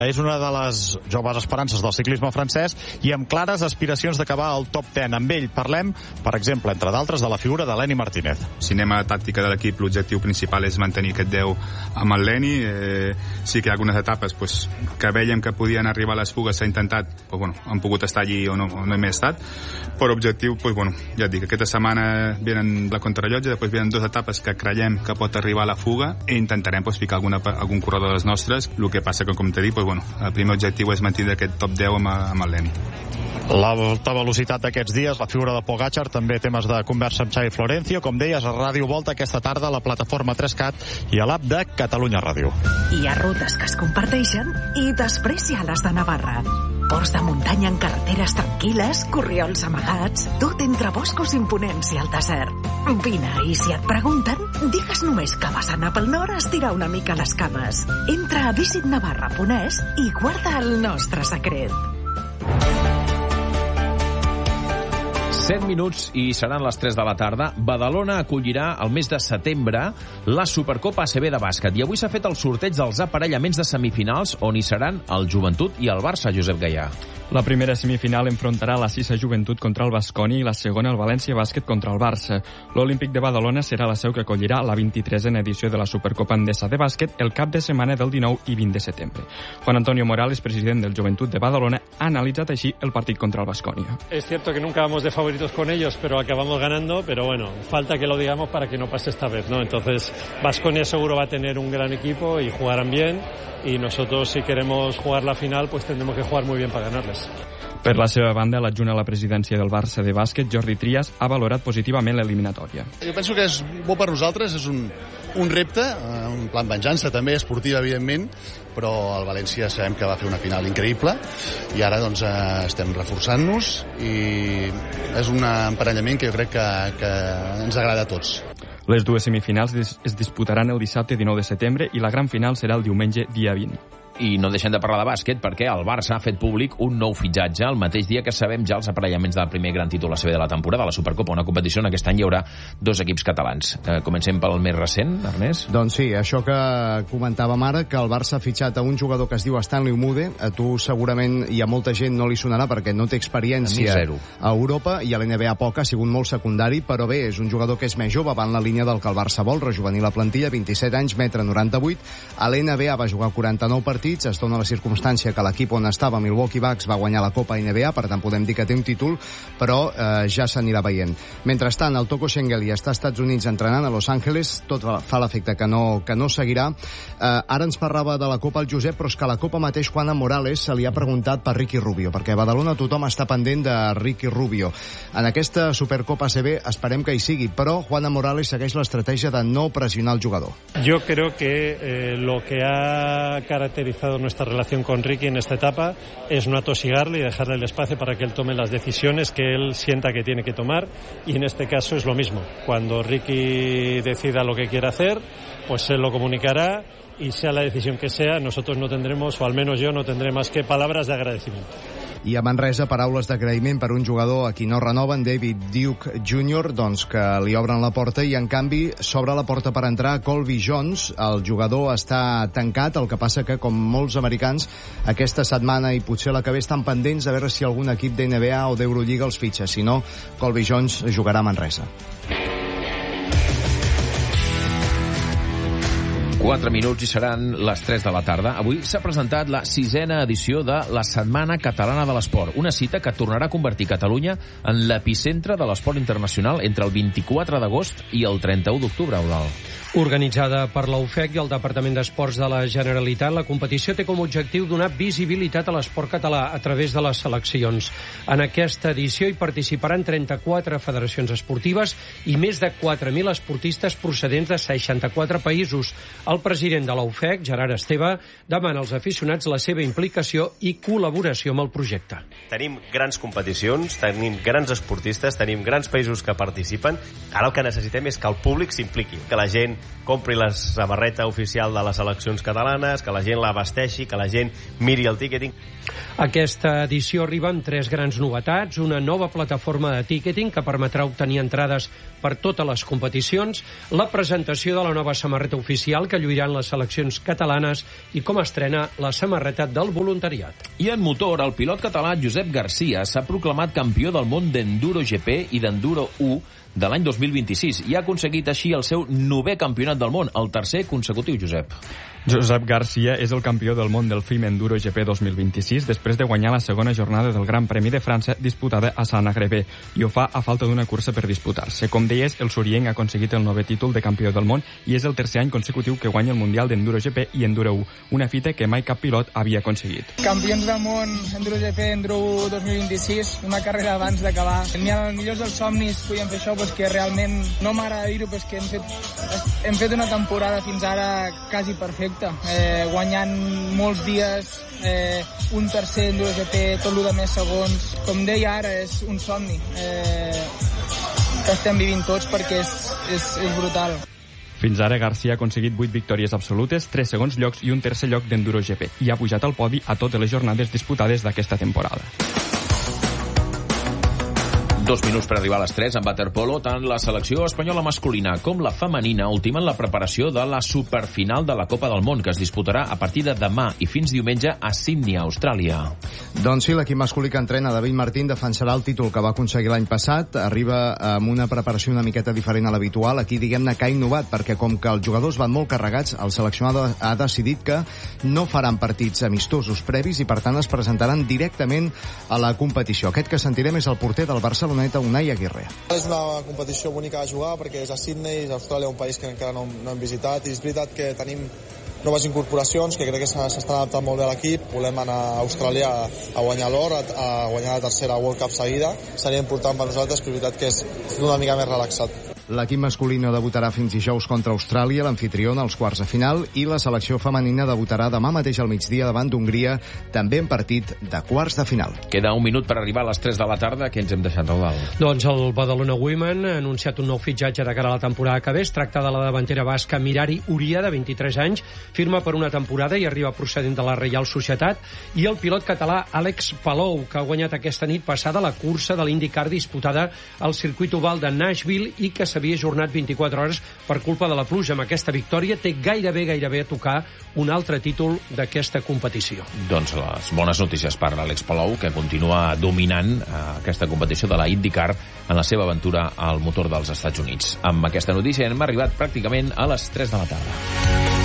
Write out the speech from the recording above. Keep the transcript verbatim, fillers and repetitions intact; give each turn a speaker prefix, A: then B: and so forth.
A: És una de les joves esperances del ciclisme francès i amb clares aspiracions d'acabar al top deu. Amb ell parlem, per exemple, entre d'altres, de la figura de Lenny Martínez.
B: Si anem a la tàctica de l'equip, l'objectiu principal és mantenir aquest deu amb el Lenny. Eh, sí que hi ha algunes etapes pues, que veiem que podien arribar a les fugues, s'ha intentat, pues, bueno, han pogut estar allí o no, o no hi hem estat, però objectiu, pues, bueno, ja et dic, aquesta setmana venen la contrarrellotge, després venen dues etapes que creiem que pot arribar a la fuga i intentarem pues, ficar alguna, algun corredor de les nostres. El que passa que, com t'he dit, pues, bueno, el primer objectiu és mantenir aquest top deu amb, amb el Lenny.
A: L'alta velocitat d'aquests dies, la figura de Pogačar, també temes de conversa amb Xavi Florencio, com deies, a Ràdio Volta aquesta tarda a la plataforma tres cat i a l'app de Catalunya Ràdio.
C: Hi ha rutes que es comparteixen i després hi ha les de Navarra. Ports de muntanya en carreteres tranquil·les, corriols amagats, tot entre boscos imponents i el desert. Vine, i si et pregunten, digues només que vas anar pel nord a estirar una mica les cames. Entra a visit navarra punt es i guarda el nostre secret.
D: set minuts i seran les tres de la tarda. Badalona acollirà el mes de setembre la Supercopa A C B de bàsquet i avui s'ha fet el sorteig dels aparellaments de semifinals on hi seran el Joventut i el Barça, Josep Gaià.
E: La primera semifinal enfrontarà la Sisa Joventut contra el Baskonia i la segona el València Bàsquet contra el Barça. L'Olímpic de Badalona serà la seu que acollirà la vint-i-tresena edició de la Supercopa Endesa de bàsquet el cap de setmana del dinou i vint de setembre. Juan Antonio Morales, president del Joventut de Badalona, ha analitzat així el partit contra el Baskonia.
F: Es cierto que nunca vamos de favoritos con ellos, pero acabamos ganando, pero bueno, falta que lo digamos para que no pase esta vez, ¿no? Entonces, Baskonia seguro va a tener un gran equipo y jugarán bien, y nosotros si queremos jugar la final, pues tendremos que jugar muy bien para ganarles.
E: Per la seva banda, l'adjunt a la presidència del Barça de bàsquet, Jordi Trias, ha valorat positivament l'eliminatòria.
G: Jo penso que és bo per nosaltres, és un, un repte, un plan venjança també, esportiva, evidentment, però el València sabem que va fer una final increïble i ara doncs, estem reforçant-nos i és un emparellament que jo crec que, que ens agrada a tots.
E: Les dues semifinals es disputaran el dissabte dinou de setembre i la gran final serà el diumenge dia vint.
D: I no deixem de parlar de bàsquet perquè el Barça ha fet públic un nou fitxatge el mateix dia que sabem ja els aparellaments del primer gran títol A C B de la temporada, la Supercopa, una competició on aquest any hi haurà dos equips catalans. Eh, comencem pel més recent, Ernest?
H: Doncs sí, això que comentàvem ara, que el Barça ha fitxat a un jugador que es diu Stanley Umude. A tu segurament hi ha molta gent no li sonarà perquè no té experiència a Europa i a l'N B A poca, ha sigut molt secundari, però bé, és un jugador que és més jove, va en la línia del que el Barça vol, rejuvenir la plantilla, vint-i-set anys, metre noranta-vuit. A l'N B A va jugar quaranta-nou partits, es dona la circumstància que l'equip on estava, Milwaukee Bucks, va guanyar la Copa N B A, per tant podem dir que té un títol, però eh, ja s'anirà veient. Mentrestant, el Toko Shengheli està als Estats Units entrenant a Los Angeles, tot fa l'efecte que no, que no seguirà. Eh, ara ens parlava de la Copa el Josep, però és que a la Copa mateix Juan Morales se li ha preguntat per Ricky Rubio, perquè a Badalona tothom està pendent de Ricky Rubio. En aquesta Supercopa A C B esperem que hi sigui, però Juan Morales segueix l'estratègia de no pressionar el jugador.
F: Yo creo que eh, lo que ha caracterizado nuestra relación con Ricky en esta etapa es no atosigarle y dejarle el espacio para que él tome las decisiones que él sienta que tiene que tomar, y en este caso es lo mismo. Cuando Ricky decida lo que quiere hacer, pues él lo comunicará y sea la decisión que sea, nosotros no tendremos, o al menos yo no tendré más que palabras de agradecimiento.
H: I a Manresa, paraules d'agraïment per un jugador a qui no renoven, David Duke júnior, doncs que li obren la porta i en canvi s'obre la porta per entrar a Colby Jones. El jugador està tancat, el que passa que com molts americans aquesta setmana i potser la que ve estan pendents a veure si algun equip d'N B A o d'Eurolliga els fitxa, si no Colby Jones jugarà a Manresa.
D: quatre minuts i seran les tres de la tarda. Avui s'ha presentat la sisena edició de la Setmana Catalana de l'Esport, una cita que tornarà a convertir Catalunya en l'epicentre de l'esport internacional entre el vint-i-quatre d'agost i el trenta-u d'octubre, Eudald.
I: Organitzada per la U F E C i el Departament d'Esports de la Generalitat, la competició té com a objectiu donar visibilitat a l'esport català a través de les seleccions. En aquesta edició hi participaran trenta-quatre federacions esportives i més de quatre mil esportistes procedents de seixanta-quatre països. El president de la U F E C, Gerard Esteve, demana als aficionats la seva implicació i col·laboració amb el projecte.
J: Tenim grans competicions, tenim grans esportistes, tenim grans països que participen. Ara el que necessitem és que el públic s'impliqui, que la gent compri la samarreta oficial de les seleccions catalanes, que la gent la vesteixi, que la gent miri el tíqueting.
I: Aquesta edició arriba amb tres grans novetats: una nova plataforma de tíqueting que permetrà obtenir entrades per totes les competicions, la presentació de la nova samarreta oficial que lluiran les seleccions catalanes i com estrena la samarreta del voluntariat.
D: I en motor, el pilot català Josep Garcia s'ha proclamat campió del món d'Enduro G P i d'Enduro U de l'any dos mil vint-i-sis i ha aconseguit així el seu novè campionat del món, el tercer consecutiu, Josep.
E: Josep Garcia és el campió del món del F I M Enduro G P dos mil vint-i-sis després de guanyar la segona jornada del Gran Premi de França disputada a Saint-Agrève, i ho fa a falta d'una cursa per disputar-se. Com deies, el sorienc ha aconseguit el novè títol de campió del món i és el tercer any consecutiu que guanya el Mundial d'Enduro G P i Enduro U, una fita que mai cap pilot havia aconseguit.
K: Campions del món Enduro G P, Enduro U dos mil vint-i-sis, una carrera abans d'acabar. N'hi ha els millors dels somnis, podíem fer això, pues que realment no m'agrada dir-ho, però que hem fet, hem fet una temporada fins ara quasi perfecta. Eh, guanyant molts dies, eh, un tercer Enduro G P, tot el de més segons. Com deia ara, és un somni eh, que estem vivint tots perquè és, és, és brutal.
E: Fins ara, Garcia ha aconseguit vuit victòries absolutes, tres segons llocs i un tercer lloc d'Enduro G P, i ha pujat al podi a totes les jornades disputades d'aquesta temporada.
D: Dos minuts per arribar a les tres en waterpolo. Tant la selecció espanyola masculina com la femenina ultimen la preparació de la superfinal de la Copa del Món, que es disputarà a partir de demà i fins diumenge a Sydney, Austràlia.
H: Doncs sí, l'equip masculí que entrena David Martín defensarà el títol que va aconseguir l'any passat. Arriba amb una preparació una miqueta diferent a l'habitual. Aquí, diguem-ne, que ha innovat, perquè com que els jugadors van molt carregats, el seleccionador ha decidit que no faran partits amistosos previs i, per tant, es presentaran directament a la competició. Aquest que sentirem és el porter del Barcelona, Unai Aguirre.
L: És una competició bonica a jugar perquè és a Sydney, és Austràlia, un país que encara no, no hem visitat, i és veritat que tenim noves incorporacions que crec que s'estan adaptant molt bé a l'equip. Volem anar a Austràlia a guanyar l'or, a, a guanyar la tercera World Cup seguida. Seria important per nosaltres, però és veritat que és una mica més relaxat.
H: L'equip masculí no debutarà fins dijous contra Austràlia, l'anfitrió en els quarts de final, i la selecció femenina debutarà demà mateix al migdia davant d'Hongria, també en partit de quarts de final.
D: Queda un minut per arribar a les tres de la tarda. Què ens hem deixat, Eudald?
I: Doncs el Badalona Women ha anunciat un nou fitxatge de cara a la temporada que ve. Es tracta de la davantera basca Mirari Uria, de vint-i-tres anys, firma per una temporada i arriba procedent de la Reial Societat, i el pilot català Àlex Palou, que ha guanyat aquesta nit passada la cursa de l'IndyCar disputada al circuit oval de Nashville i que s'havia ajornat vint-i-quatre hores per culpa de la pluja. Amb aquesta victòria té gairebé, gairebé a tocar un altre títol d'aquesta competició.
D: Doncs les bones notícies per l'Àlex Palou, que continua dominant aquesta competició de la IndyCar en la seva aventura al motor dels Estats Units. Amb aquesta notícia hem arribat pràcticament a les tres de la tarda.